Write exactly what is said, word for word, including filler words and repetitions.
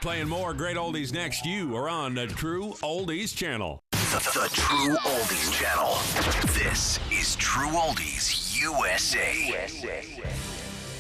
Playing more great oldies next. You are on the True Oldies Channel. The, the True Oldies Channel. This is True Oldies U S A.